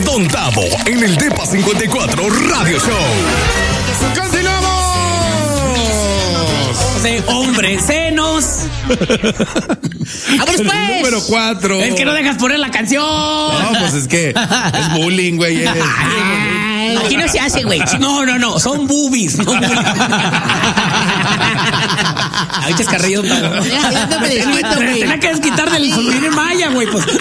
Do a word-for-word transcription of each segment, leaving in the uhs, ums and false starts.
Don Tavo en el Depa cincuenta y cuatro Radio Show. ¡Continuamos! De hombre, senos. ¡Vámonos pues! El número cuatro. Es que no dejas poner la canción. No, pues es que es bullying, güey. Es. Ay, aquí no se hace, güey. No, no, no. Son boobies. No bullying. Ay, chascarrillo. Ya me desquito, güey. Tenía que desquitar del Solín Maya, güey. Pues.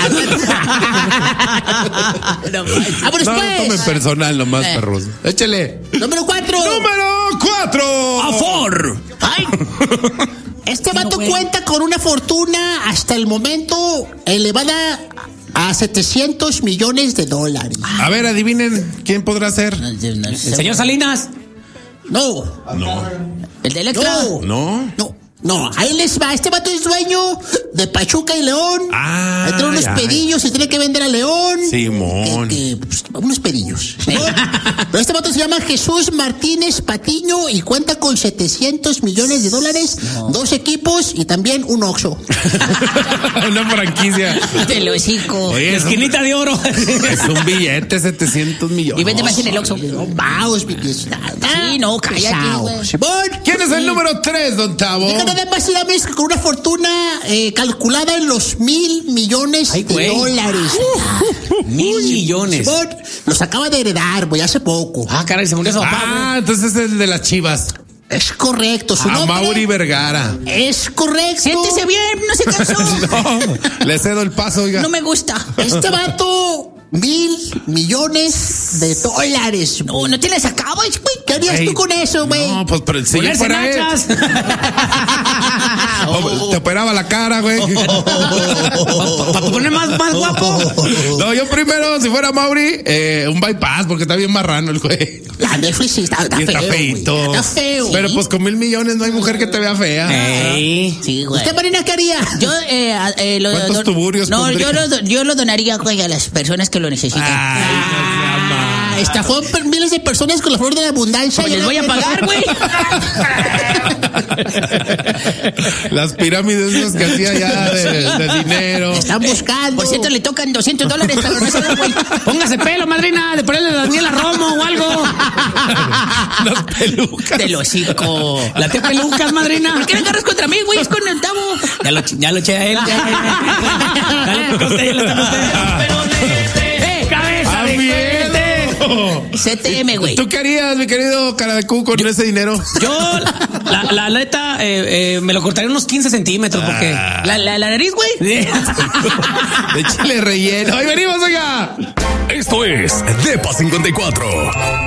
No, vámonos No, pues. no tomen personal nomás, Eh. perros. Échale. Número cuatro. Número cuatro. ¡Afor! Ay. Este vato No, güey. cuenta con una fortuna hasta el momento elevada a setecientos millones de dólares. A ver, adivinen quién podrá ser. El señor Salinas. No, No. el de Electra. No. No, no, ahí les va. Este vato es dueño de Pachuca y León. Ah, Entra unos ay. pedillos y tiene que vender a León. Simón. Que- que, pues, unos pedillos. ¿no? Pero este vato se llama Jesús Martínez Patiño y cuenta con setecientos millones de dólares, dos equipos y también un Oxxo. Una franquicia. Del hocico. Oye, es un, Esquinita de oro. es un billete, setecientos millones. Y vende más en el Oxxo. No, vamos, mi pies. Sí, no, cállate, güey. Simón. ¿Quién es el número tres, don Tavo? Diga nada más y nada menos que con una fortuna eh, calculada en los mil millones Ay, de güey. dólares. Mil millones. Simón, los acaba de heredar, güey, hace poco. Ah, caray, se murió su papá. Ah, entonces es el de las Chivas. Es correcto, su A nombre Mauri Vergara. es correcto. Siéntese bien, no se cansó. No, le cedo el paso, oiga. No me gusta. Este vato, mil millones de dólares. No, no te la sacabas, güey. ¿Qué harías Ey, tú con eso, güey? No, pues pero si yo Ponerse fuera él, nachas. oh, te operaba la cara, güey. Para poner más, más guapo. No, yo primero, si fuera Mauri, eh, un bypass, porque está bien marrano el güey. La Netflix sí está, está Y está feo, güey. feito. Está feo. Pero pues con mil millones no hay mujer que te vea fea. Ey. Sí, güey. ¿Usted, Marina, qué haría? Yo, eh, a- eh, lo, ¿Cuántos don- tuburios No, pondría? yo lo, do- yo lo donaría, güey, a las personas que lo necesitan. Ay, Ah, estafó per- miles de personas con la flor de la abundancia. Pues y les voy a ahora- pagar, güey. las pirámides esas que hacía ya de, de dinero. Están buscando. Por cierto, le tocan doscientos dólares, pero no se da, güey. Póngase pelo, madrina, de ponerle a Daniela Romo o algo. Las pelucas. Del hocico. La tía pelucas, madrina. ¿Por qué le agarras contra mí, güey? Es con el Tavo. Ya lo, ya lo eché a él. Ya, ya, ya. Ya le tocó a usted, ya le tocó a usted. ¡Eh! ¡Cabeza ¡A de miedo! C T M, güey. ¿Tú qué harías, mi querido cara de cu, con ese dinero? Yo, la, la neta, eh, eh, me lo cortaría unos quince centímetros porque... Ah. La, la, la nariz, güey. De chile relleno. ¡Ahí venimos, oiga! Esto es Depa cincuenta y cuatro.